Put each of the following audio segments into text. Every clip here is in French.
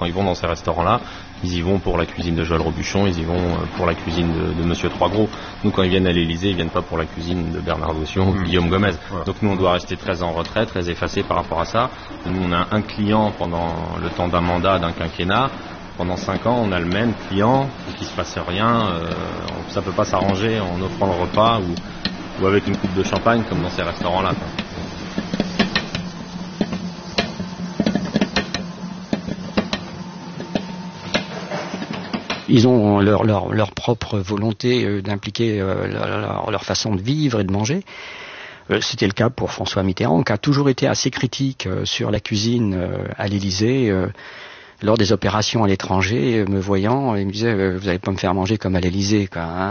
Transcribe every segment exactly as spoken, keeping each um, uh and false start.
quand ils vont dans ces restaurants-là, ils y vont pour la cuisine de Joël Robuchon, ils y vont pour la cuisine de, de Monsieur Troisgros. Nous, quand ils viennent à l'Élysée, ils viennent pas pour la cuisine de Bernard Gossion ou mmh. Guillaume Gomez. Ouais. Donc nous, on doit rester très en retrait, très effacé par rapport à ça. Nous, on a un client pendant le temps d'un mandat, d'un quinquennat. Pendant cinq ans, on a le même client, et qu'il se passe rien. Euh, ça peut pas s'arranger en offrant le repas ou, ou avec une coupe de champagne, comme dans ces restaurants-là, quoi. Ils ont leur, leur, leur propre volonté euh, d'impliquer euh, leur, leur façon de vivre et de manger. Euh, c'était le cas pour François Mitterrand, qui a toujours été assez critique euh, sur la cuisine euh, à l'Élysée. Euh, lors des opérations à l'étranger, euh, me voyant, il me disait euh, « Vous n'allez pas me faire manger comme à l'Élysée, quoi, hein ».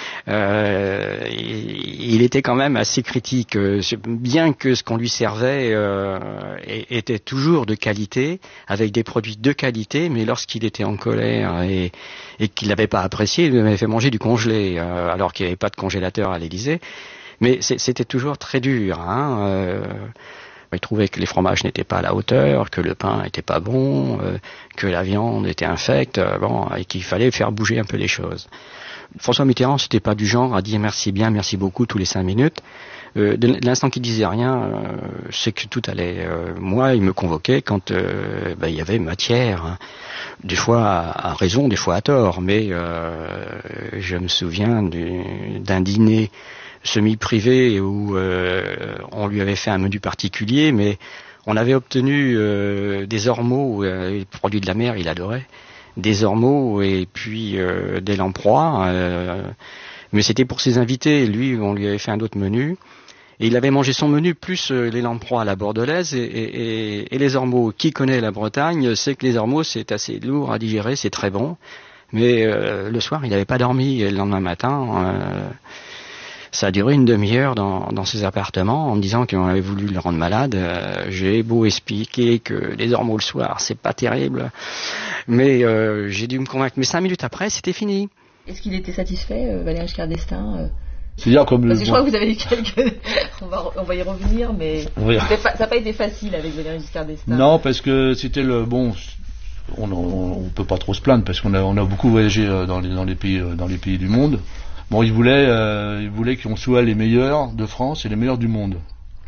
Euh, il, il était quand même assez critique, euh, bien que ce qu'on lui servait euh, était toujours de qualité, avec des produits de qualité, mais lorsqu'il était en colère et, et qu'il n'avait pas apprécié, il m'avait fait manger du congelé, euh, alors qu'il n'y avait pas de congélateur à l'Élysée. Mais c'était toujours très dur, hein, euh, il trouvait que les fromages n'étaient pas à la hauteur, que le pain n'était pas bon, euh, que la viande était infecte, euh, bon, et qu'il fallait faire bouger un peu les choses. François Mitterrand, c'était pas du genre à dire merci bien, merci beaucoup tous les cinq minutes. Euh, de l'instant qu'il disait rien, euh, c'est que tout allait. Euh, moi, il me convoquait quand euh, ben, il y avait matière, hein. Des fois à, à raison, des fois à tort. Mais euh, je me souviens d'un dîner semi-privé où euh, on lui avait fait un menu particulier, mais on avait obtenu euh, des ormeaux, euh, les produits de la mer, il adorait. Des ormeaux et puis euh, des lamproies, euh, mais c'était pour ses invités. Lui, on lui avait fait un autre menu, et il avait mangé son menu plus euh, les lamproies à la bordelaise et, et, et, et les ormeaux. Qui connaît la Bretagne sait que les ormeaux c'est assez lourd à digérer, c'est très bon, mais euh, le soir il n'avait pas dormi, et le lendemain matin euh, ça a duré une demi-heure dans, dans ses appartements en me disant qu'on avait voulu le rendre malade. Euh, j'ai beau expliquer que les ormeaux le soir, c'est pas terrible, mais euh, j'ai dû me convaincre. Mais cinq minutes après, c'était fini. Est-ce qu'il était satisfait, euh, Valéry Giscard d'Estaing euh... C'est-à-dire comme Parce le... que je crois que vous avez eu quelques... on, va, on va y revenir, mais oui. fa... ça n'a pas été facile avec Valéry Giscard d'Estaing. Non, parce que c'était le... Bon, on ne peut pas trop se plaindre, parce qu'on a, on a beaucoup voyagé dans les, dans, les pays, dans les pays du monde. Bon, il voulait, euh, il voulait qu'on soit les meilleurs de France et les meilleurs du monde.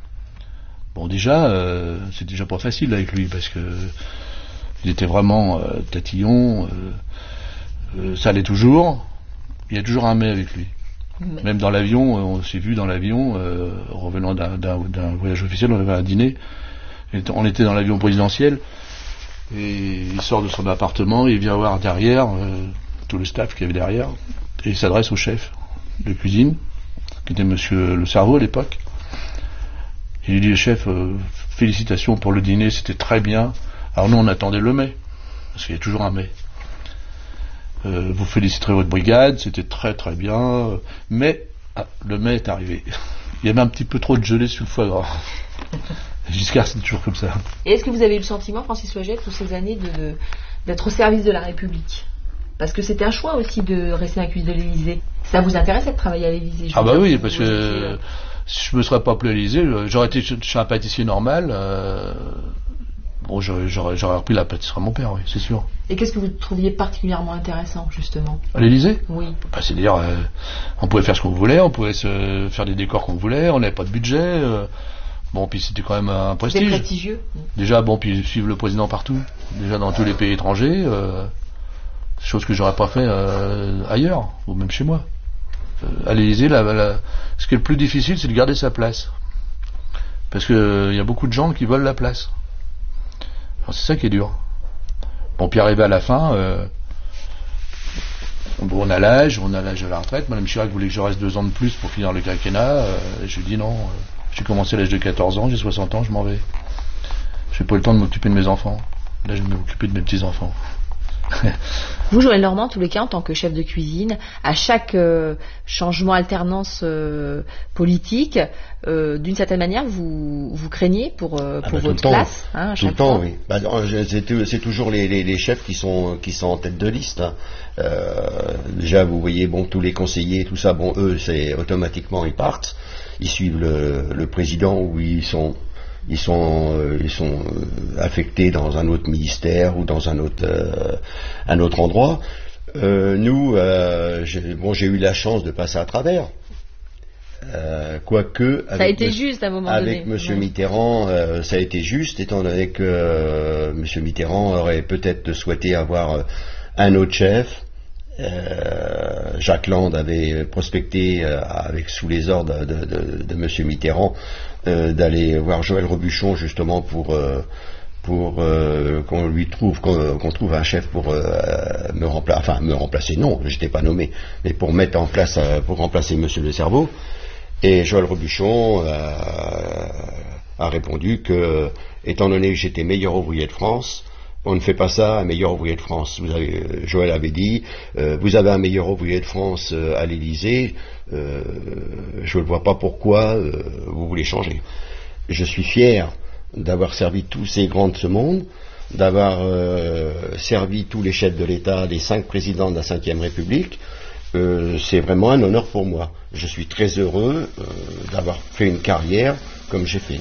Bon, déjà, euh, c'est déjà pas facile avec lui, parce que il était vraiment euh, tatillon, euh, euh, ça allait toujours. Il y a toujours un mais avec lui. Mais... Même dans l'avion, on s'est vu dans l'avion, euh, revenant d'un voyage officiel, on avait un dîner, on était dans l'avion présidentiel, et il sort de son appartement, et il vient voir derrière euh, tout le staff qu'il y avait derrière. Et il s'adresse au chef de cuisine, qui était monsieur Le Cerveau à l'époque. Il lui dit, chef, euh, félicitations pour le dîner, c'était très bien. Alors nous, on attendait le mai, parce qu'il y a toujours un mai. Euh, vous féliciterez votre brigade, c'était très très bien. Mais ah, le mai est arrivé. Il y avait un petit peu trop de gelée sur le foie gras. Giscard, c'est toujours comme ça. Et est-ce que vous avez eu le sentiment, Francis Logette, toutes ces années, de, d'être au service de la République ? Parce que c'était un choix aussi de rester dans la cuisine de l'Élysée. Ça vous intéressait de travailler à l'Élysée? Ah bah oui, parce que euh, si je me serais pas appelé à l'Élysée, j'aurais été chez un pâtissier normal. Euh, bon, j'aurais repris la pâtisserie à mon père, oui, c'est sûr. Et qu'est-ce que vous trouviez particulièrement intéressant, justement? À l'Élysée? Oui. Bah, c'est-à-dire, euh, on pouvait faire ce qu'on voulait, on pouvait se faire des décors qu'on voulait, on n'avait pas de budget. Euh, bon, puis c'était quand même un prestige. C'était prestigieux. Déjà, bon, puis suivre le président partout, déjà dans tous les pays étrangers. Euh, chose que j'aurais pas fait euh, ailleurs, ou même chez moi. Euh, à l'Élysée, la, la, ce qui est le plus difficile, c'est de garder sa place. Parce que il euh, y a beaucoup de gens qui veulent la place. C'est ça qui est dur. Bon, puis arrivé à la fin, euh, bon, on a l'âge, on a l'âge de la retraite. Madame Chirac voulait que je reste deux ans de plus pour finir le quinquennat. Euh, je lui ai dit non. Euh, j'ai commencé à l'âge de quatorze ans, j'ai soixante ans, je m'en vais. J'ai pas eu le temps de m'occuper de mes enfants. Là, je vais m'occuper de mes petits-enfants. Vous, Joël Normand, en tous les cas, en tant que chef de cuisine, à chaque euh, changement, alternance euh, politique, euh, d'une certaine manière, vous, vous craignez pour, euh, pour ah bah, votre place, hein, à tout chaque le temps, fois. oui. Bah, c'est toujours les, les, les chefs qui sont, qui sont en tête de liste. Hein. Euh, déjà, vous voyez, bon, tous les conseillers, tout ça, bon, eux, c'est automatiquement, ils partent. Ils suivent le, le président ou ils sont ils sont, euh, ils sont affectés dans un autre ministère ou dans un autre, euh, un autre endroit. Euh, nous, euh, j'ai, bon, j'ai eu la chance de passer à travers. Euh, quoique, ça a été m- juste à un moment avec donné. Monsieur ouais. Mitterrand, euh, ça a été juste, étant donné que euh, Monsieur Mitterrand aurait peut-être souhaité avoir euh, un autre chef. Euh, Jacques Land avait prospecté euh, avec sous les ordres de, de, de Monsieur Mitterrand euh, d'aller voir Joël Robuchon justement pour euh, pour euh, qu'on lui trouve qu'on, qu'on trouve un chef pour euh, me remplacer, enfin me remplacer non, j'étais pas nommé, mais pour mettre en place euh, pour remplacer Monsieur Le Cerveau. Et Joël Robuchon euh, a répondu que, étant donné que j'étais meilleur ouvrier de France, on ne fait pas ça un meilleur ouvrier de France. Vous avez, Joël avait dit, euh, vous avez un meilleur ouvrier de France euh, à l'Élysée, euh, je ne vois pas pourquoi euh, vous voulez changer. Je suis fier d'avoir servi tous ces grands de ce monde, d'avoir euh, servi tous les chefs de l'État, les cinq présidents de la cinquième République. Euh, c'est vraiment un honneur pour moi. Je suis très heureux euh, d'avoir fait une carrière comme j'ai fait.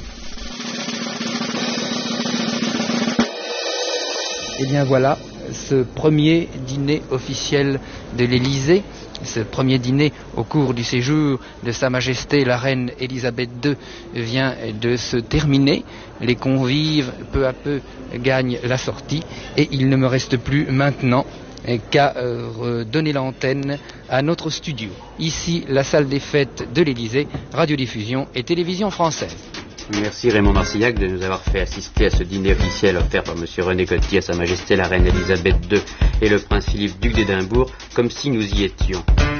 Et bien voilà, ce premier dîner officiel de l'Élysée, ce premier dîner au cours du séjour de Sa Majesté la Reine Elisabeth deux vient de se terminer. Les convives, peu à peu, gagnent la sortie et il ne me reste plus maintenant qu'à euh, donner l'antenne à notre studio. Ici, la salle des fêtes de l'Élysée, radiodiffusion et télévision française. Merci Raymond Marcillac de nous avoir fait assister à ce dîner officiel offert par M. René Coty à Sa Majesté la Reine Elisabeth deux et le Prince Philippe, duc d'Édimbourg, comme si nous y étions.